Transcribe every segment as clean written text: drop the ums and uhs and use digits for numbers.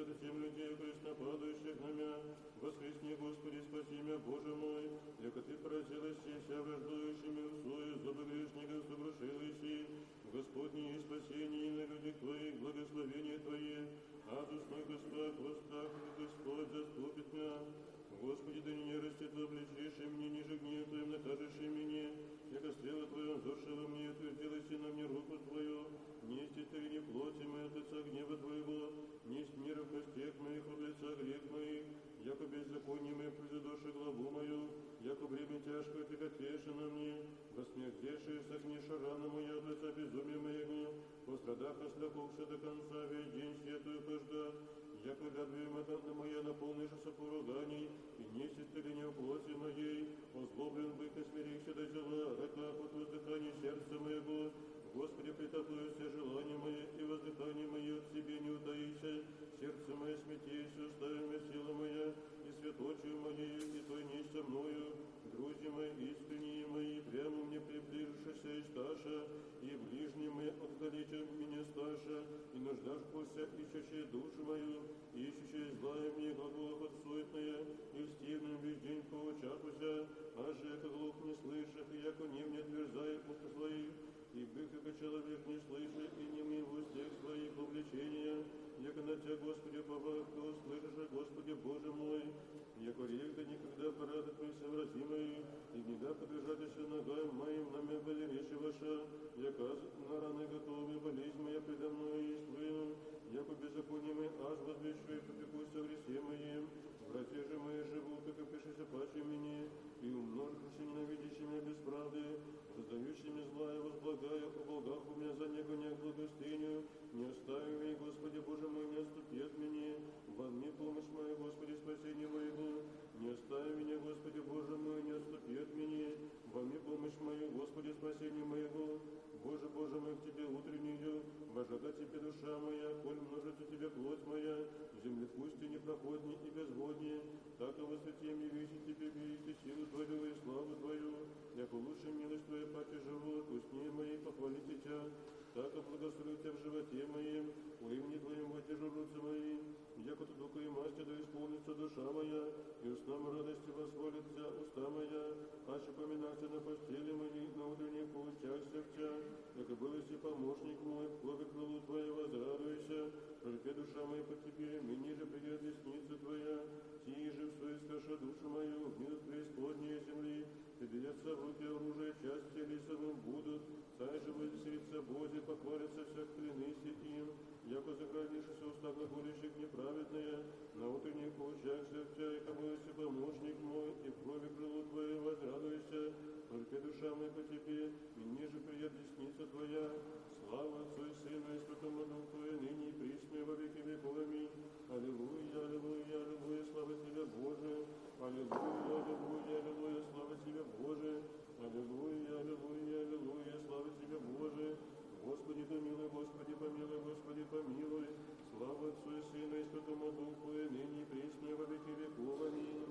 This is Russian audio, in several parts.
от землю людей преснопадающих на мя. Воскресни, Господи, спаси мя, Боже мой, яко Ты поразилась и вся враждующими в свою зубы грешников сокрушилась. Господни, и спасение на людях Твоих, благословение Твое, Адус мой Господь, Господь, Господь заступит мя. Господи, да не растет в обличиши мне, ниже гнев Твоим накажеши мне, яко стрела Твоя взоршила мне, утвердилась на мне руку Твою, несть Ты не плоти моей от лица гнева Твоего, несть мира в костях моих от лица грех моих, яко беззаконие мое предадоши главу мою, яко бремя тяжкое тяготеше на мне, восмертеши согнеша рана моя от лица безумия моего, пострадах ослякохся до конца, весь день светую пождав, яко лядве моя наполнишься поруганий, и несет ты ли не в плоти моей, озлоблен бык и смирихся до зела, рака под воздыхание сердца моего, Господи, притоплю все желания мои, и воздыхание мое от себе не утаися, сердце мое смятейся, ставим сила моя, и святочию моею, и той не со мною, друзья мои, искренние мои, прямо мне приближившися и сташа, и ближние мои отдалеча меня сташа, и нуждашься, ищущие душу мою, ищущие злая мне глаголов отсуетная, и в стивном весь день поучахуся, аже яко глух не слышах, и яко не мне отверзает уста своих, и бык, как человек не слышит, и не мы в устях своих увлечения, яко на Тебя, Господи, повах, Ты услышишь, Господи, Боже мой, яко рельда никогда порадок мой совратимый, и гнеда подвижатися ногам моим, на меня были речи ваша, яко на раны готовы, болезнь моя предо мной есть вы, яко беззаконие мой, аж возвещу, и попекусь о грехе моем, братья же мои живут, как и пишися паче мне, и умноживши ненавидящими меня без правды, создающими зла, я возблагаю, о Богах у меня за негоняк благостыню, не остави меня, Господи, Боже мой, не отступи от меня, во мне помощь моя, Господи, спасение моего, не остави меня, Господи, Боже мой, не отступи от меня, во мне помощь моя, Господи, спасение моего, Боже, Боже мой, к Тебе утреннюю, вожага Тебе душа моя, коль множится Тебе плоть моя, земли пусти непроходней и безводнее, так и во святем явите Тебе, видите силу Твою и славу Твою, яко лучше милость Твоя паче живот, устнее моей похвалите Тебя, так и благословлю Тебя в животе моем, у имени Твоем воздержу руцы мои, яко Тудука и масти да исполнится душа моя, и устам радости восхвалится уста моя, аще поминаться на постели моей, на утренних поучахся в Тебя, яко был и помощник мой, в крови крылу Твоей возрадуйся, прольпе душа моя по Тебе, мне же придет десница Твоя, сии же в свою скаша душу мою, гнет преисподней земли, придется в руки оружие, части лисовым будут, сай же возвеселится Бозе, похвалится всех клянися им, яко загранившийся уста глаголящих неправедные, на утренних поучахся в Тебя, яко был си помощник мой, и в крови крылу Твоей возрадуйся, прольпе душа моя по Тебе, мне же придет десница Твоя, слава Отцу и Сыну и Святому Духу, и ныне и присно, и во веки веков. Аминь. Аллилуйя, аллилуйя, аллилуйя, слава Тебе, Боже. Аллилуйя, аллилуйя, аллилуйя, слава Тебе, Боже. Аллилуйя, аллилуйя, аллилуйя, слава Тебе, Боже. Господи, помилуй, Господи, помилуй, Господи, помилуй. Слава Отцу и Сыну и Святому Духу, и ныне и присно, и во веки веков. Аминь.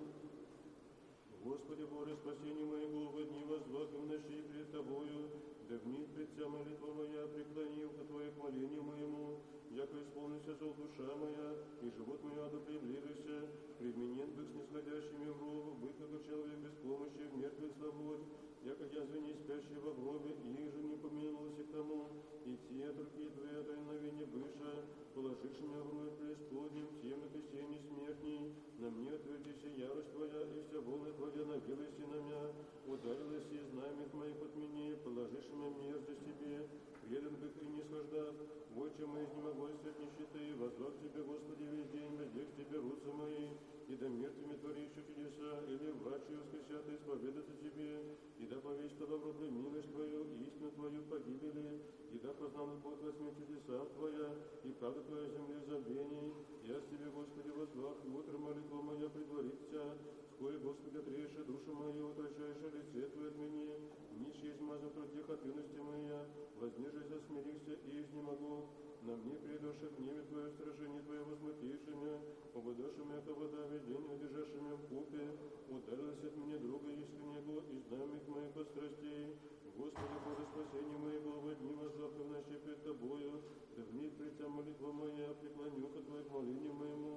Господи Боже, спасение моего, в дни воззвах и в ночи пред Тобою, да вмиг пред Тя молитва моя, преклонил к Твое хвалению моему, яко исполнится зол душа моя, и живот мой аду приближися, применен бык с нисходящими в рову, бык, как человек без помощи, в мертвых слобод, яко язвы не спящие во гробе, и их же не помянулся к тому, и те от руки Твоей от равновения быша, положивши меня в рой преисподним, тем на кресте смертней, на мне отвердися ярость Твоя, и вся волна Твоя набилась на меня, ударилась и знамя моих от меня, положишь меня мерзость Тебе, предан бык и не схождав, отче мой изнемогойся от нищеты, воззвав Тебе, Господи, весь день, воздех Тебе руцы мои, и да мертвыми творищу чудеса, или врачи воскресят и исповедаться Тебе, и да повесть Того в рубле милость Твою, и истину Твою в погибели, и да познал Бог во тьме чудеса Твоя, и правда Твоя земли в забвении, я с Тебе, Господи, воззвав, и утро молитва моя предварится, вскоре, Господи, отрежешь душу мою, утрачаешь лице Твое от меня, нищ есть маза против ответности моя, вознежися, смирихся и изнемогу, на мне предоши в гневе Твое, стражение Твое возмутившими, ободошими, яко вода весь день, удержавшими в купе, ударилась от меня друга искреннего, и знамек моих страстей. Господи, Боже, спасение моего, во дни воззвав в ночи пред Тобою, да вмиг пред Тя молитва моя, преклоню к Твоему молению моему,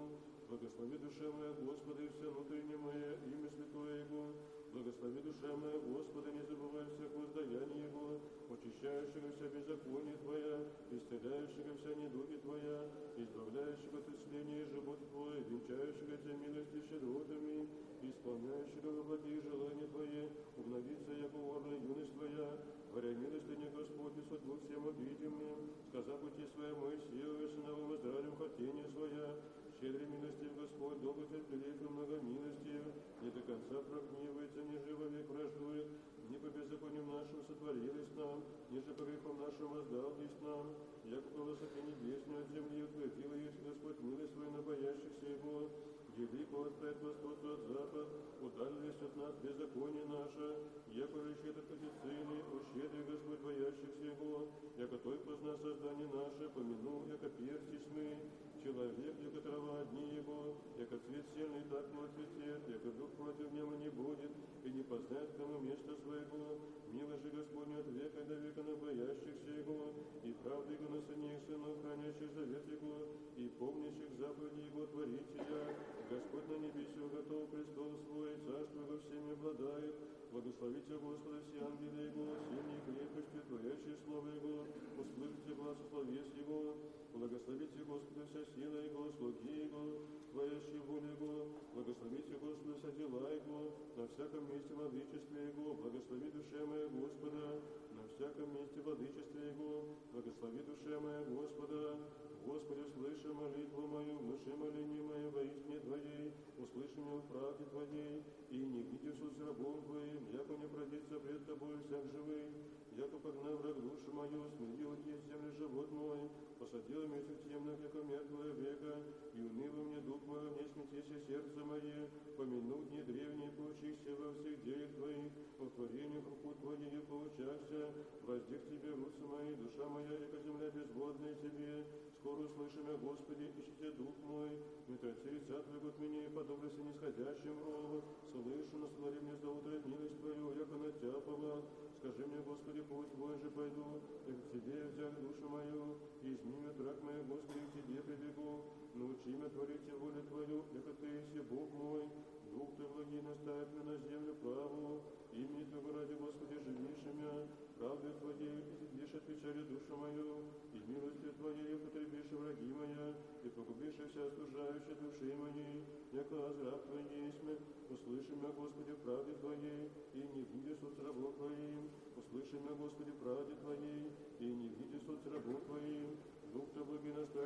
Благослови душа моя, Господи, и все внутреннее мое имя святое Его. Благослови душа моя, Господи, не забывай всех воздаяние Его, очищающего вся беззаконие Твоя, исцеляющего вся недуги Твоя, избавляющего от исцеления живот Твой, венчающего Тебя милости щедротами, исполняющего воплоти желания Твои, обновиться, яко орная юность Твоя, творя милостыня Господи, со двух всем обидимым, сказав пути своя Моисею и сыновым Израилем хотение своя, щедрый милостив Господь, долго терпелив и многомилостив, не до конца прогнивается, не живо век враждует, не по беззакониям нашим сотворились нам, ниже по грехам нашим воздалдись нам, яко по высоте небесной от земли утвердила есть Господь милость свою на боящихся Его, велико отправит восток от запад, удалились от нас беззаконие наше, яко же щедрый сыны, о щедрый Господь боящихся Его, яко той позна создание наше, помянул, яко персти сны, человек, яко трава одни Его, яко цвет сильный, так не отцветет, яко дух против нему не будет, и не познает кому место своего. Мило же Господне от века до века на боящихся Его, и правды Его на сыне сынов, хранящих завет Его, и помнящих заповеди Его творителя. Господь на небесе уготовил престол свой, царство Его всеми обладает. Благословите Господа все ангелы Его, сильные крепости, творящие слово Его, услышите глаз словес Его. Благословите Господа вся сила Его, слуги Его, творящие волю Его. Благословите Господа вся дела Его, на всяком месте владычестве Его. Благослови душе моя Господа, на всяком месте владычестве Его. Благослови душе моя Господа. Господи, услыши молитву мою, внуши моление мое во истине Твоей, услыши меня в правде Твоей, и не гниди в суд с рабом Твоим, яко не продится пред Тобою всяк живый, яко погнал враг душу мою, смирил есть земли живот мой, посадил место темных, яко мертвое века, и уныло мне дух мой, не смятися сердце мое, помянул дни древние, поучишься во всех делах Твоих, во творениях руку Твоей поучахся, воздех Тебе руцы мои, душа моя, яко земля безводная Тебе, скоро услыши меня, Господи, ищите дух мой, не трати лица Твоего от меня, и подобрайся нисходящим рову, слышу, наслали мне за утро милость Твою, яко на Тя повал, скажи мне, Господи, путь Твой же пойду, и к Тебе взял душу мою, и изми меня трак мой, Господи, к Тебе прибегу, научи меня творить волю Твою, яко Ты еси Бог мой, Дух Ты благий наставит меня на землю праву, имени Твоего ради, Господи, живишь меня, правдой Твоей изъедешь от печали душу мою, и милостью Твоей употребишь враги моя, и погубишь вся служающая души моей, яко азраб Твой есть, услыши меня, Господи, в правде Твоей, и не гниди суд с рабом Твоим, услыши меня, Господи, в правде Твоей, и не гниди суд с рабом Твоим, Дух Ты благий наставит